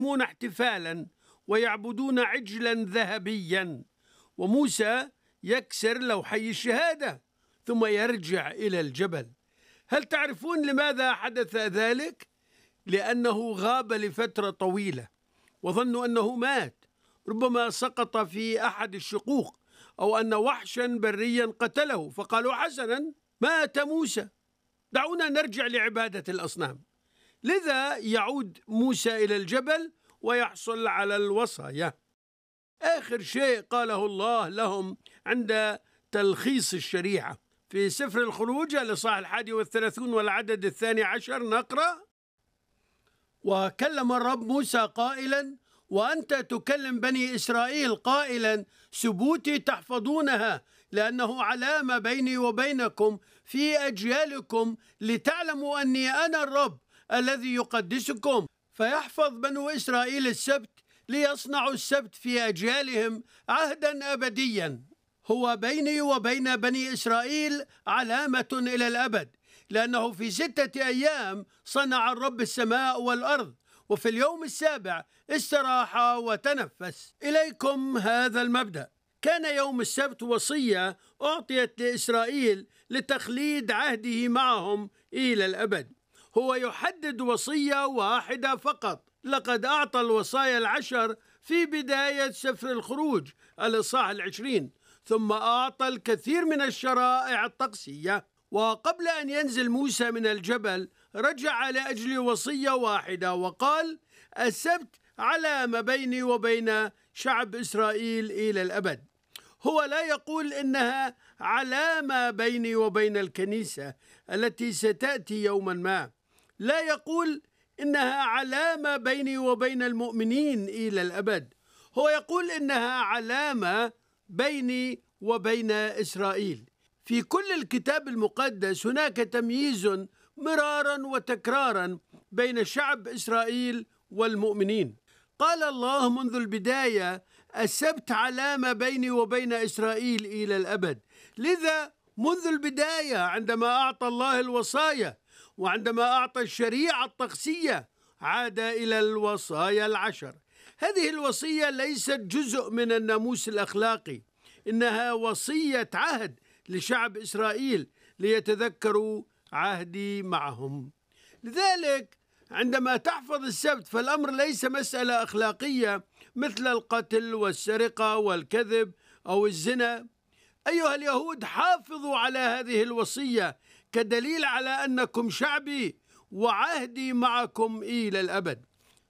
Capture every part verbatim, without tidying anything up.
يقيمون احتفالا ويعبدون عجلا ذهبيا، وموسى يكسر لوحي الشهادة ثم يرجع إلى الجبل. هل تعرفون لماذا حدث ذلك؟ لأنه غاب لفترة طويلة وظنوا أنه مات، ربما سقط في أحد الشقوق أو أن وحشا بريا قتله، فقالوا حسنا مات موسى، دعونا نرجع لعبادة الأصنام. لذا يعود موسى إلى الجبل ويحصل على الوصايا. آخر شيء قاله الله لهم عند تلخيص الشريعة في سفر الخروج الإصحاح الحادي والثلاثون والعدد الثاني عشر نقرأ: وكلم الرب موسى قائلا: وأنت تكلم بني إسرائيل قائلا: سبوتي تحفظونها، لأنه علامة بيني وبينكم في أجيالكم، لتعلموا أني أنا الرب الذي يقدسكم. فيحفظ بنو إسرائيل السبت ليصنعوا السبت في أجيالهم عهدا أبديا، هو بيني وبين بني إسرائيل علامة إلى الأبد، لأنه في ستة أيام صنع الرب السماء والأرض، وفي اليوم السابع استراح وتنفس. إليكم هذا المبدأ. كان يوم السبت وصية أعطيت لإسرائيل لتخليد عهده معهم إلى الأبد. هو يحدد وصية واحدة فقط. لقد أعطى الوصايا العشر في بداية سفر الخروج الإصحاح العشرين، ثم أعطى الكثير من الشرائع الطقسية. وقبل أن ينزل موسى من الجبل رجع لأجل وصية واحدة وقال: السبت علامة بيني وبين شعب إسرائيل إلى الأبد. هو لا يقول إنها علامة بيني وبين الكنيسة التي ستأتي يوما ما، لا يقول إنها علامة بيني وبين المؤمنين إلى الأبد، هو يقول إنها علامة بيني وبين إسرائيل. في كل الكتاب المقدس هناك تمييز مرارا وتكرارا بين شعب إسرائيل والمؤمنين. قال الله منذ البداية: السبت علامة بيني وبين إسرائيل إلى الأبد. لذا منذ البداية عندما أعطى الله الوصايا وعندما أعطى الشريعة الطقسية عاد إلى الوصايا العشر. هذه الوصية ليست جزء من الناموس الأخلاقي، إنها وصية عهد لشعب إسرائيل ليتذكروا عهدي معهم. لذلك عندما تحفظ السبت فالأمر ليس مسألة أخلاقية مثل القتل والسرقة والكذب أو الزنا. أيها اليهود، حافظوا على هذه الوصية كدليل على أنكم شعبي وعهدي معكم إلى الأبد.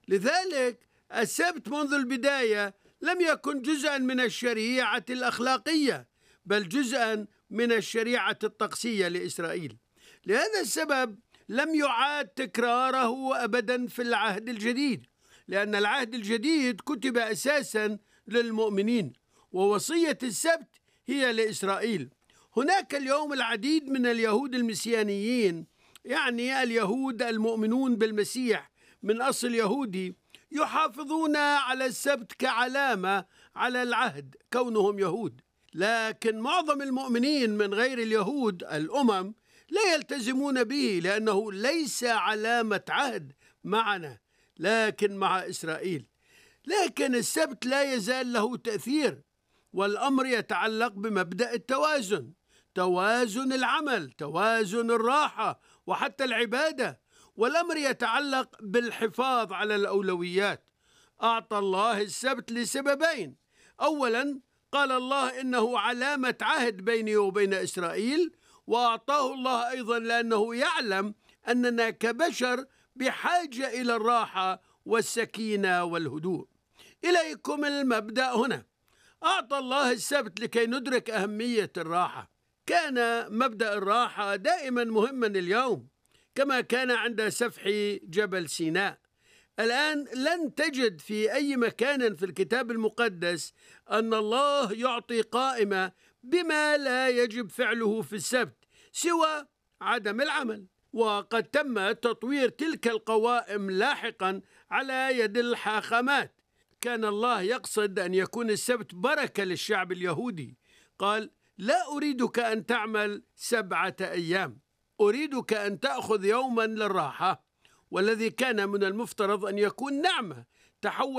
لذلك السبت منذ البداية لم يكن جزءا من الشريعة الأخلاقية، بل جزءا من الشريعة الطقسية لإسرائيل. لهذا السبب لم يعاد تكراره أبدا في العهد الجديد، لأن العهد الجديد كتب أساسا للمؤمنين، ووصية السبت هي لإسرائيل. هناك اليوم العديد من اليهود المسيانيين، يعني اليهود المؤمنون بالمسيح من أصل يهودي، يحافظون على السبت كعلامة على العهد كونهم يهود، لكن معظم المؤمنين من غير اليهود الأمم لا يلتزمون به، لأنه ليس علامة عهد معنا لكن مع إسرائيل. لكن السبت لا يزال له تأثير، والأمر يتعلق بمبدأ التوازن، توازن العمل، توازن الراحة وحتى العبادة، والأمر يتعلق بالحفاظ على الأولويات. أعطى الله السبت لسببين: أولا قال الله إنه علامة عهد بيني وبين إسرائيل، وأعطاه الله أيضا لأنه يعلم أننا كبشر بحاجة إلى الراحة والسكينة والهدوء. إليكم المبدأ هنا. أعطى الله السبت لكي ندرك أهمية الراحة. كان مبدأ الراحة دائما مهما اليوم، كما كان عند سفح جبل سيناء. الآن لن تجد في أي مكان في الكتاب المقدس أن الله يعطي قائمة بما لا يجب فعله في السبت سوى عدم العمل، وقد تم تطوير تلك القوائم لاحقا على يد الحاخامات. كان الله يقصد أن يكون السبت بركة للشعب اليهودي. قال: لا أريدك أن تعمل سبعة أيام، أريدك أن تأخذ يوما للراحة، والذي كان من المفترض أن يكون نعمة تحول